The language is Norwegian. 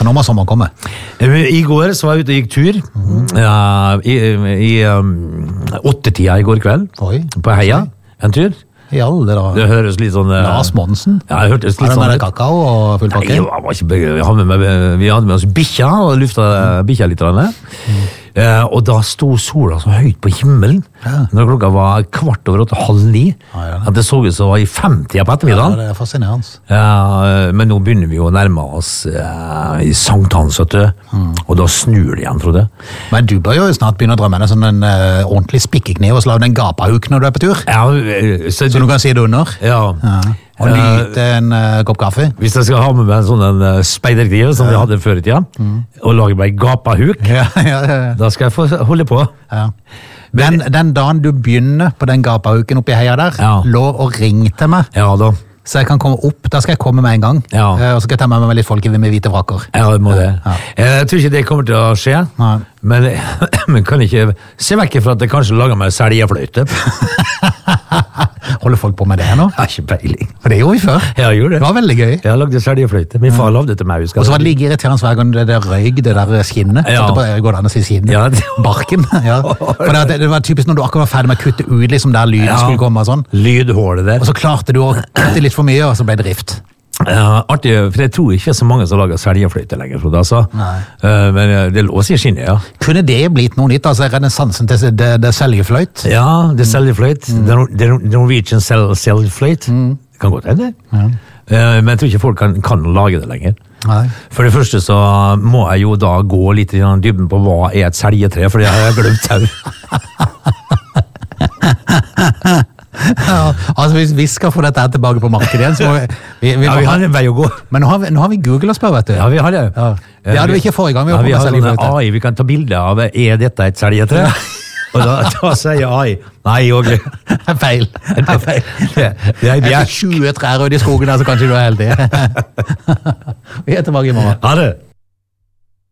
så nå må sommeren komme. I går så var jeg ute og gikk tur. I 8-tida i går kveld. Oi. På Heia. En tur. I alle da. Det høres litt sånn... Lars Monsen. Ja, det hørtes litt Har du sånn... med deg kakao og full pakke? Nei, det var ikke begge. Vi hadde med oss bikkja og lufta bikkja litt. Og da stod sola så høyt på himmelen, når klokka var 8:15, at det så ut som var i 50 på ettermiddagen. Ja, det er fascinerende. Men nå begynner vi å nærme oss i Sankthans, og da snur det igjen, Frode. Men du bør jo snart begynne å drømme deg sånn en ordentlig spikkekniv og slå den gapahuk når du er på tur. Ja, så du kan si det under. Ja. Og nyte en kopp kaffe. Hvis jeg skal ha med meg en sånn speiderkniv som vi hadde før i tida, og lage meg gapahuk, da skal jeg få holde på. Ja. Men den dagen du begynner på den gapahuken oppi Heia der, lov å ringe til meg. Ja da. Så jeg kan komme opp, da skal jeg komme med en gang. Og så skal jeg ta med meg litt folk med hvite frakker. Ja, det må det. Jeg tror ikke det kommer til å skje, men kan ikke se vekk fra at jeg kanskje lager meg seljefløyte. Holder folk på med det nå? Jeg har ikke peiling. For det gjorde vi før. Ja, jeg gjorde det. Det var veldig gøy. Jeg lagde seljefløyte. Min far lavde det til meg. Og så var det like irriterende hver gang det røyk, det der skinnet. Går det an å si skinnet? Barken. For det var typisk når du akkurat var ferdig med å kutte ut liksom der lyden skulle komme og sånn. Lydhålet der. Og så klarte du å kutte litt for mye, og så ble det rift. Artig, for jeg tror ikke så mange som lager seljefløyte lenger, Frode, altså. Men det er lov å si skinnet, ja. Kunne det blitt noe nytt, altså renessansen til det seljefløyt? Ja, det seljefløyt. The Norwegian seljefløyt. Det kan godt hende. Men jeg tror ikke folk kan lage det lenger. Nei. For det første så må jeg jo da gå litt i dybden på hva er et seljetre, for det har jeg glemt selv. Altså hvis vi skal få dette her tilbake på markedet igjen, så må vi har en vei å gå. Men nå har vi Google å spørre, vet du. Ja, vi har det. Det hadde vi ikke forrige gang. Vi har sånne AI, vi kan ta bilder av, er dette et seljetre? Og da sier AI, nei, Åge. Feil. Det er 20 trær ute i skogen der, så kanskje du er heldig. Vi er tilbake i morgen. Ha det.